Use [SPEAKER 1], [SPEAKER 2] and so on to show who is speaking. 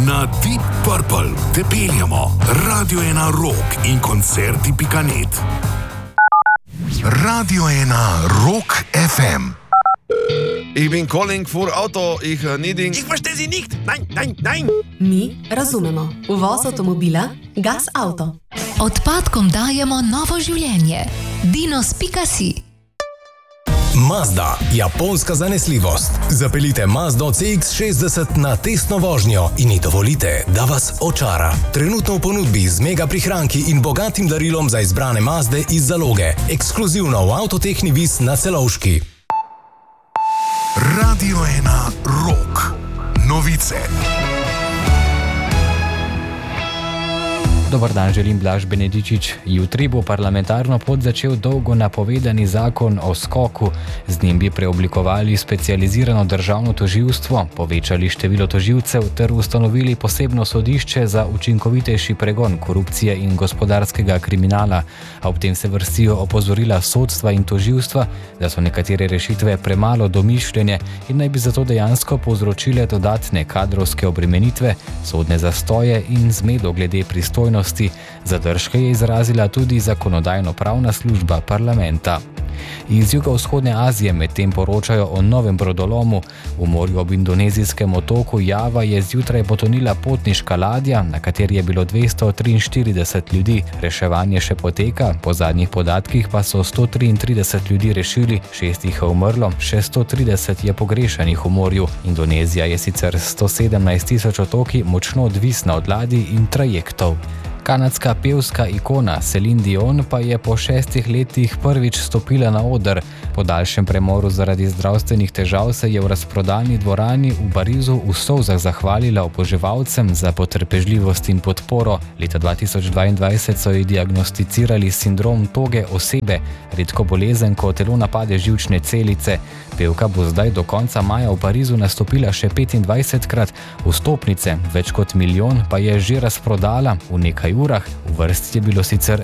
[SPEAKER 1] Na Deep Purple te peljemo. Radio 1 Rock in koncerti.net. Radio 1 Rock FM.
[SPEAKER 2] Ich bin calling for Auto, ich needing...
[SPEAKER 3] Ich verstehe Sie nicht! Nein, nein, nein!
[SPEAKER 4] Mi razumemo. Uvoz avtomobila Gas Auto.
[SPEAKER 5] Odpadkom dajemo novo življenje. Dinos.si.
[SPEAKER 6] Mazda, japonska zanesljivost. Zapeljite Mazdo CX-60 na testno vožnjo in ji dovolite, da vas očara. Trenutno v ponudbi z mega prihranki in bogatim darilom za izbrane Mazde iz zaloge. Ekskluzivno v Avtotehni Vis na Celovški.
[SPEAKER 1] Radio 1 Rock. Novice.
[SPEAKER 7] Dobar dan, želim Blaž Benedičič. Jutri bo parlamentarno pot začel dolgo napovedani zakon o skoku. Z njim bi preoblikovali specializirano državno tožilstvo, povečali število tožilcev ter ustanovili posebno sodišče za učinkovitejši pregon korupcije in gospodarskega kriminala. A ob tem se vrstijo opozorila sodstva in tožilstva, da so nekatere rešitve premalo domišljene in naj bi zato dejansko povzročile dodatne kadrovske obremenitve, sodne zastoje in zmedo glede pristojnosti. Zadržke je izrazila tudi zakonodajno-pravna služba parlamenta. Iz jugovzhodne Azije medtem poročajo o novem brodolomu. V morju ob indonezijskem otoku Java je zjutraj potonila potniška ladja, na kateri je bilo 243 ljudi. Reševanje še poteka, po zadnjih podatkih pa so 133 ljudi rešili, 6 jih je umrlo, še 130 je pogrešanih v morju. Indonezija je sicer 117.000 otoki močno odvisna od ladij in trajektov. Kanadska pevska ikona Celine Dion pa je po 6 letih prvič stopila na oder. Po daljšem premoru zaradi zdravstvenih težav se je v razprodani dvorani v Parizu v solzah zahvalila oboževalcem za potrpežljivost in podporo. Leta 2022 so ji diagnosticirali sindrom toge osebe, redko bolezen, ko telo napade živčne celice. Pevka bo zdaj do konca maja v Parizu nastopila še 25krat, vstopnice, več kot 1 milijon, pa je že razprodala v nekaj urah. V vrsti je bilo sicer